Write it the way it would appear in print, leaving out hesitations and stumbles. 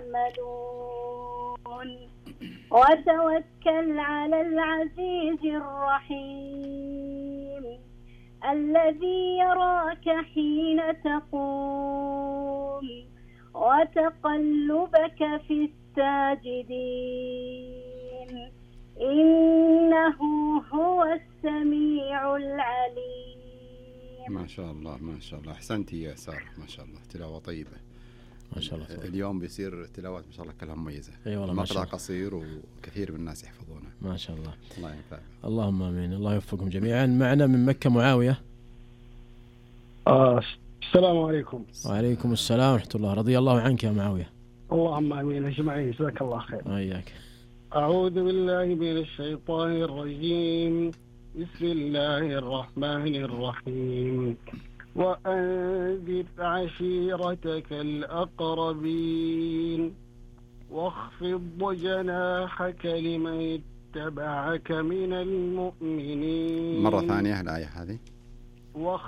يعملون وتوكل على العزيز الرحيم الذي يراك حين تقوم وتقلبك في الساجدين إنه هو السميع العليم. ما شاء الله ما شاء الله، أحسنتي يا سارة، ما شاء الله، تلاوة طيبة ما شاء الله. اليوم بيصير تلاوات ما شاء الله كلها مميزة. اي والله المقطع قصير وكثير من الناس يحفظونه ما شاء الله. الله ينفع. اللهم امين، الله يوفقكم جميعا. معنا من مكة معاوية. السلام عليكم. وعليكم السلام ورحمة الله. رضي الله عنك يا معاوية. اللهم امين اجمعين، جزاك الله خير. وإياك. اعوذ بالله من الشيطان الرجيم، بسم الله الرحمن الرحيم. وأنذر عشيرتك الأقربين واخفض جناحك لمن اتبعك من المؤمنين. مرة ثانية الآية هذه.